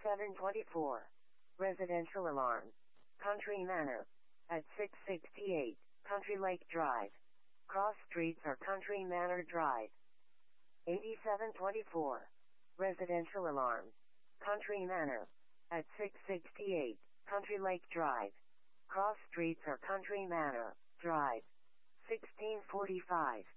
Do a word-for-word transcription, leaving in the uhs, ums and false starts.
eighty-seven twenty-four. Residential alarm. Country Manor. At six sixty-eight, Country Lake Drive. Cross streets are Country Manor Drive. eighty-seven twenty-four. Residential alarm. Country Manor. At six sixty-eight, Country Lake Drive. Cross streets are Country Manor Drive. sixteen forty-five.